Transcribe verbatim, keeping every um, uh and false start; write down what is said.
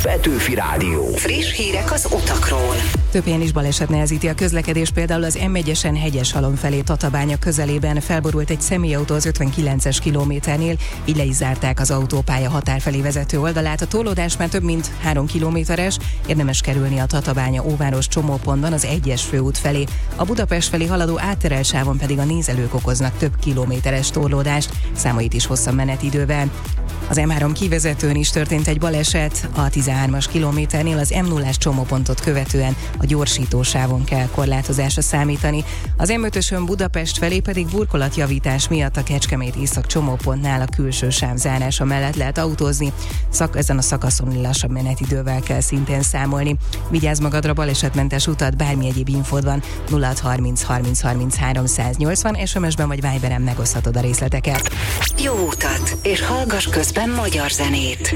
Petőfi Rádió. Friss hírek az utakról. Több helyen is baleset nehezíti a közlekedés, például az M egyesen Hegyeshalom felé Tatabánya közelében felborult egy személyautó az ötvenkilences kilométernél, így le is zárták az autópálya határ felé vezető oldalát. A torlódás már több mint három kilométeres, érdemes kerülni a Tatabánya óváros csomópontban az egyes főút felé. A Budapest felé haladó átterelt sávon pedig a nézelők okoznak több kilométeres torlódást, számait is hosszabb menetidővel. Az M három kivezetőn is történt egy baleset, a tizenhármas kilométernél az M nullás csomópontot követően a gyorsítósávon kell korlátozásra számítani. Az M ötösön Budapest felé pedig burkolatjavítás miatt a Kecskemét észak csomópontnál a külső sáv zárása mellett lehet autózni. Szak, ezen a szakaszon lassabb menetidővel kell szintén számolni. Vigyázz magadra, balesetmentes utat, bármi egyéb infód van, nulla harminc harminc harminchárom száznyolcvan, es em es-ben vagy Viberen megoszthatod a részleteket. Jó utat, és hallgass közben magyar zenét.